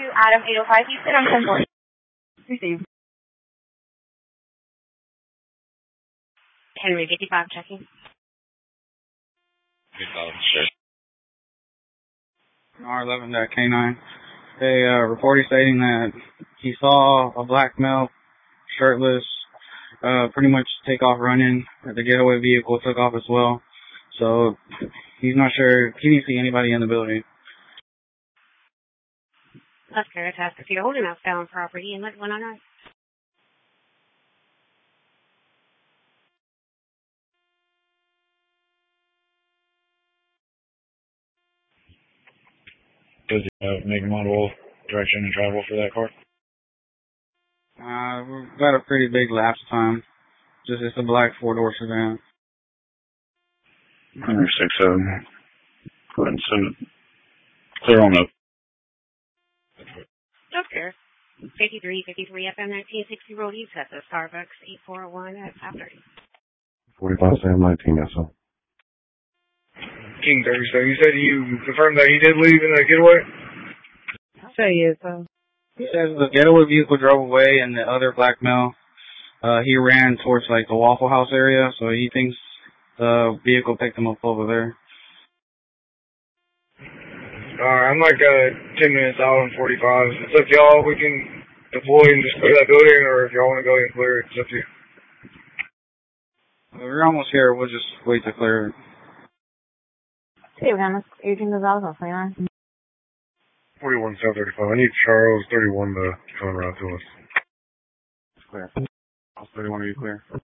to Adam 805 Houston on 1040. Received. Henry 55 checking. R11.K9. A reporter stating that he saw a black male, shirtless, pretty much take off running. The getaway vehicle took off as well. So he's not sure. He didn't see anybody in the building. That's fantastic. You're holding out stolen property and let one on us. Does it make model, direction, and travel for that car? We've got a pretty big lapse time. It's a black four-door sedan. 167. Go ahead and send it. Clear on up. Okay. 53 FM 1960 Road East at the Starbucks 8401 at 530. 45 Sam 19, yes, sir. King 30, so you said you confirmed that he did leave in a getaway? Say yes, sir. He says the getaway vehicle drove away and the other black male, he ran towards like the Waffle House area, so he thinks the vehicle picked him up over there. Alright, I'm like 10 minutes out on 45. It's up to y'all. We can deploy and just clear that building, or if y'all want to go ahead and clear it, it's up to you. We're almost here. We'll just wait to clear it. Hey, Dennis. Agent Gonzalez on 29. 41 South 35. I need Charles 31 to come around to us. It's clear. Charles 31, are you clear?